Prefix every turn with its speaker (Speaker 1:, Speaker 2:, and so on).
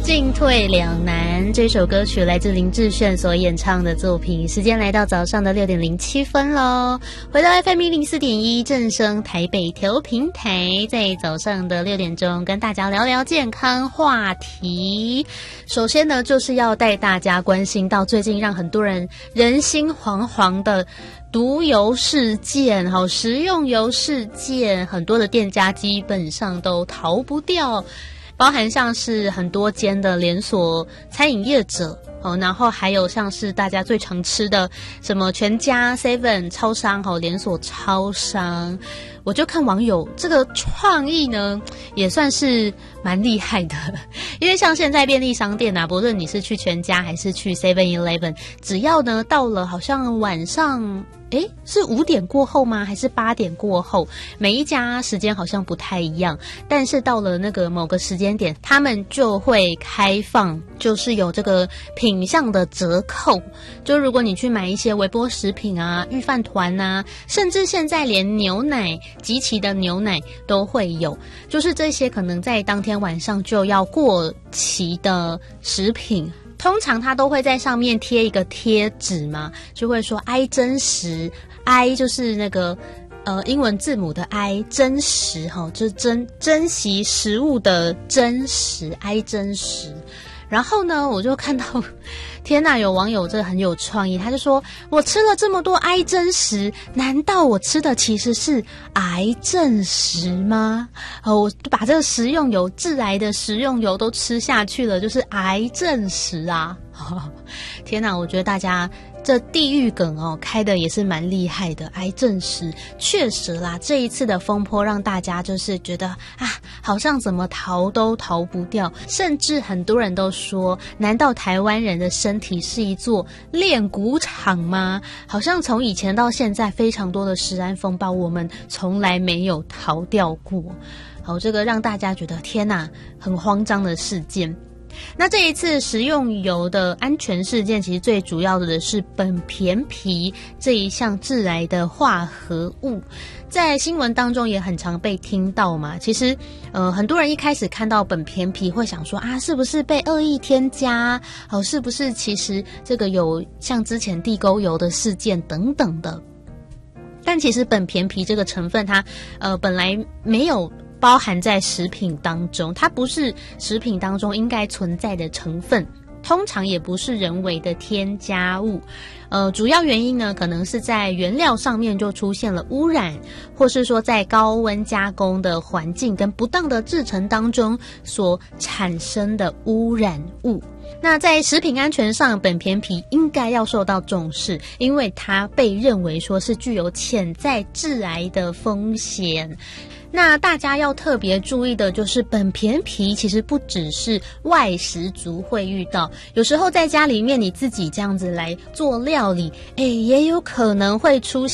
Speaker 1: 进退两难，这首歌曲来自林志炫所演唱的作品。时间来到早上的6点07分咯，回到 FM 104.1正声台北调频台，在早上的6点钟跟大家聊聊健康话题。首先呢，就是要带大家关心到最近让很多人人心惶惶的毒油事件，食用油事件，很多的店家基本上都逃不掉，包含像是很多间的连锁餐饮业者，然后还有像是大家最常吃的什么全家、7超商，连锁超商。我就看网友这个创意呢，也算是蛮厉害的，因为像现在便利商店啊，不论你是去全家还是去 7-Eleven， 只要呢到了好像晚上是5点过后吗？还是8点过后？每一家时间好像不太一样，但是到了那个某个时间点，他们就会开放，就是有这个品项的折扣。就如果你去买一些微波食品啊、御饭团啊，甚至现在连牛奶、即期的牛奶都会有，就是这些可能在当天晚上就要过期的食品。通常他都会在上面贴一个贴纸嘛，就会说 I 真实 ，I 就是那个英文字母的 I， 真实就是珍惜食物的真实 ，I 真实。然后呢，我就看到，天哪，有网友这很有创意，他就说：“我吃了这么多癌真实，难道我吃的其实是癌症食吗？我把这个食用油、致癌的食用油都吃下去了，就是癌症食啊！”天哪，我觉得大家这地狱梗开的也是蛮厉害的。癌症食确实啦，这一次的风波让大家就是觉得好像怎么逃都逃不掉，甚至很多人都说，难道台湾人的身体是一座炼骨场吗？好像从以前到现在非常多的食安风暴，我们从来没有逃掉过。好，这个让大家觉得天哪，很慌张的事件。那这一次食用油的安全事件，其实最主要的是苯醅醚这一项致癌的化合物，在新闻当中也很常被听到嘛。其实很多人一开始看到苯醅醚会想说是不是被恶意添加，是不是其实这个有像之前地沟油的事件等等的。但其实苯醅醚这个成分它本来没有包含在食品当中，它不是食品当中应该存在的成分，通常也不是人为的添加物。主要原因呢，可能是在原料上面就出现了污染，或是说在高温加工的环境跟不当的制程当中所产生的污染物。那在食品安全上，苯醅醚应该要受到重视，因为它被认为说是具有潜在致癌的风险。那大家要特别注意的就是苯醅醚其实不只是外食族会遇到，有时候在家里面你自己这样子来做料理，也有可能会出现